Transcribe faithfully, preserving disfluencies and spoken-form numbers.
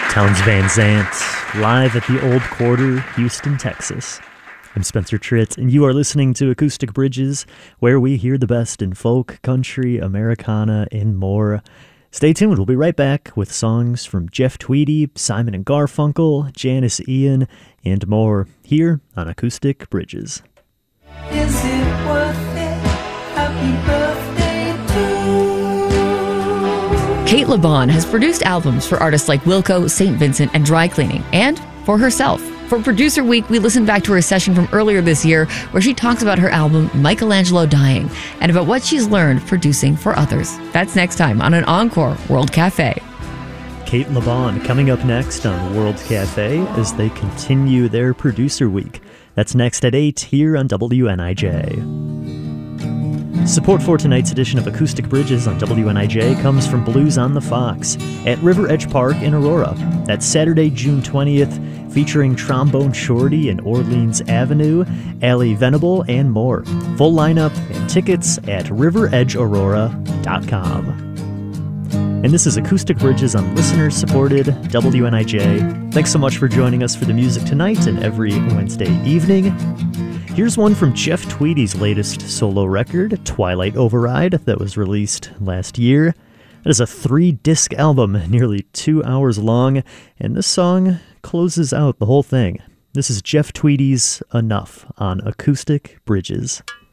Towns Van Zandt, live at the Old Quarter, Houston, Texas. I'm Spencer Tritt, and you are listening to Acoustic Bridges, where we hear the best in folk, country, Americana, and more. Stay tuned, we'll be right back with songs from Jeff Tweedy, Simon and Garfunkel, Janis Ian, and more, here on Acoustic Bridges. Is it worth it? Happy birthday to Kate LeBon has produced albums for artists like Wilco, Saint Vincent, and Dry Cleaning, and for herself. For Producer Week, we listened back to her session from earlier this year where she talks about her album Michelangelo Dying and about what she's learned producing for others. That's next time on an Encore World Cafe. Kate LeBon coming up next on World Cafe as they continue their Producer Week. That's next at eight here on W N I J. Support for tonight's edition of Acoustic Bridges on W N I J comes from Blues on the Fox at River Edge Park in Aurora. That's Saturday, June twentieth, featuring Trombone Shorty and Orleans Avenue, Allie Venable, and more. Full lineup and tickets at river edge aurora dot com. And this is Acoustic Bridges on listener-supported W N I J. Thanks so much for joining us for the music tonight and every Wednesday evening. Here's one from Jeff Tweedy's latest solo record, Twilight Override, that was released last year. It is a three-disc album, nearly two hours long, and this song closes out the whole thing. This is Jeff Tweedy's Enough on Acoustic Bridges.